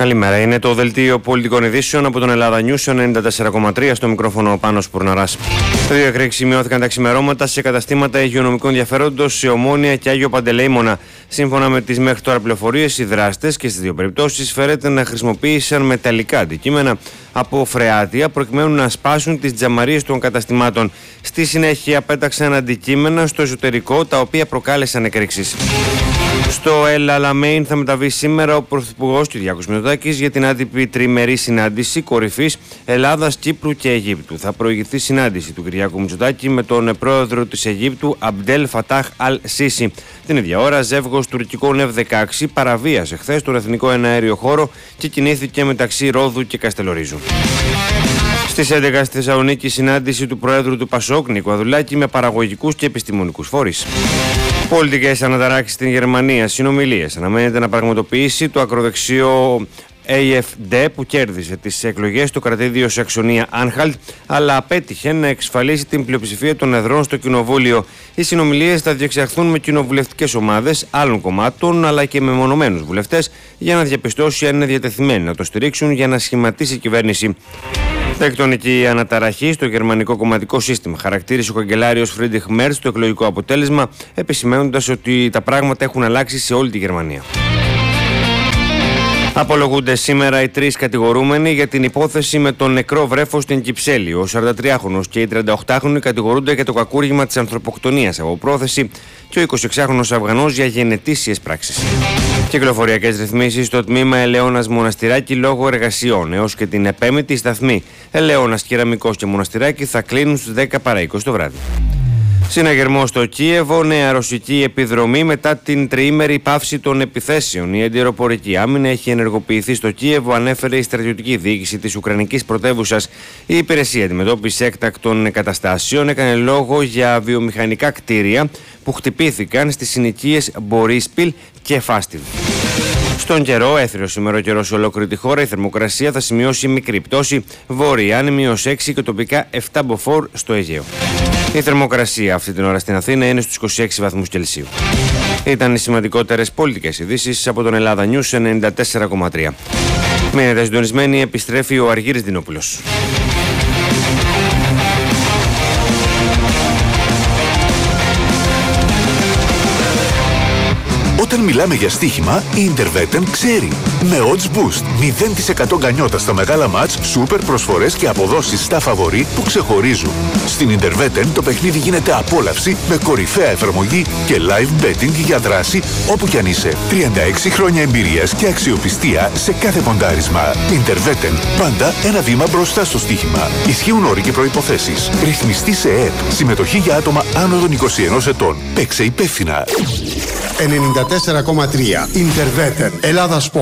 Καλημέρα. Είναι το δελτίο πολιτικών ειδήσεων από τον Ελλάδα News 94,3 στο μικρόφωνο ο Πάνος Πουρναράς. Τα δύο εκρήξεις σημειώθηκαν τα ξημερώματα σε καταστήματα υγειονομικού ενδιαφέροντος σε Ομόνια και Άγιο Παντελεήμονα. Σύμφωνα με τις μέχρι τώρα πληροφορίες, οι δράστες και στις δύο περιπτώσεις φέρεται να χρησιμοποίησαν μεταλλικά αντικείμενα από φρεάτια προκειμένου να σπάσουν τις τζαμαρίες των καταστημάτων. Στη συνέχεια πέταξαν αντικείμενα στο εσωτερικό τα οποία προκάλεσαν εκρήξεις. Στο El Alamein θα μεταβεί σήμερα ο Πρωθυπουργός Κυριάκος Μητσοτάκης για την άτυπη τριμερή συνάντηση κορυφής Ελλάδας, Κύπρου και Αιγύπτου. Θα προηγηθεί συνάντηση του Κυριάκου Μητσοτάκη με τον πρόεδρο της Αιγύπτου Αμπντέλ Φατάχ Αλ Σίσι. Την ίδια ώρα, ζεύγος τουρκικών F-16 παραβίασε χθες τον εθνικό εναέριο χώρο και κινήθηκε μεταξύ Ρόδου και Καστελορίζου. Στις 11 στη Θεσσαλονίκη, συνάντηση του Προέδρου του Πασόκ Νίκου Αδουλάκη με παραγωγικούς και επιστημονικούς φορείς. Πολιτικές αναταράξεις στην Γερμανία, συνομιλίες. Αναμένεται να πραγματοποιήσει το ακροδεξιό AfD που κέρδισε τις εκλογές στο κρατήδιο Σαξονία-Άνχαλτ, αλλά απέτυχε να εξασφαλίσει την πλειοψηφία των εδρών στο κοινοβούλιο. Οι συνομιλίες θα διεξαχθούν με κοινοβουλευτικές ομάδες άλλων κομμάτων αλλά και με μεμονωμένους βουλευτές για να διαπιστώσει αν είναι διατεθειμένοι να το στηρίξουν για να σχηματίσει η κυβέρνηση. Τεκτονική αναταραχή στο γερμανικό κομματικό σύστημα χαρακτήρισε ο καγκελάριος Φρίντριχ Μέρτς το εκλογικό αποτέλεσμα, επισημαίνοντας ότι τα πράγματα έχουν αλλάξει σε όλη τη Γερμανία. Απολογούνται σήμερα οι τρεις κατηγορούμενοι για την υπόθεση με τον νεκρό βρέφο στην Κυψέλη. Ο 43χρονος και οι 38χρονοι κατηγορούνται για το κακούργημα της ανθρωποκτονίας από πρόθεση και ο 26χρονος Αφγανός για γενετήσιες πράξεις. Κυκλοφοριακές ρυθμίσεις στο τμήμα Ελαιώνας Μοναστηράκι λόγω εργασιών έως και την επέμητη σταθμή Ελαιώνας Κεραμικός και Μοναστηράκι θα κλείνουν στις 10 παρά 20 το βράδυ. Συναγερμό στο Κίεβο, νέα ρωσική επιδρομή μετά την τριήμερη πάυση των επιθέσεων. Η αντιεροπορική άμυνα έχει ενεργοποιηθεί στο Κίεβο, ανέφερε η στρατιωτική διοίκηση της Ουκρανικής πρωτεύουσας. Η υπηρεσία αντιμετώπισης έκτακτων καταστάσεων έκανε λόγο για βιομηχανικά κτίρια που χτυπήθηκαν στις συνοικίες Μπορίσπιλ και Φάστιβ. Στον καιρό, έθριος ημερό καιρό σε ολόκληρη τη χώρα, η θερμοκρασία θα σημειώσει μικρή πτώση, βόρεια -6 και τοπικά 7 μποφόρ στο Αιγαίο. Η θερμοκρασία αυτή την ώρα στην Αθήνα είναι στους 26 βαθμούς Κελσίου. Ήταν οι σημαντικότερες πολιτικές ειδήσεις από τον Ελλάδα News 94,3. Μείνετε συντονισμένοι, επιστρέφει ο Αργύρης Δινόπουλος. Όταν μιλάμε για στοίχημα, η Interveten ξέρει. Με odds boost, 0% γκανιότα στα μεγάλα μάτς, σούπερ προσφορές και αποδόσεις στα φαβορί που ξεχωρίζουν. Στην Interveten το παιχνίδι γίνεται απόλαυση με κορυφαία εφαρμογή και live betting για δράση όπου κι αν είσαι. 36 χρόνια εμπειρίας και αξιοπιστία σε κάθε ποντάρισμα. Interveten, πάντα ένα βήμα μπροστά στο στοίχημα. Ισχύουν όροι και προϋποθέσεις. Ρυθμιστή σε ΕΕΠ. Συμμετοχή για άτομα άνω των 21 ετών. Παίξε υπεύθυνα. 94,3 Interveten Ελλάδα Sport.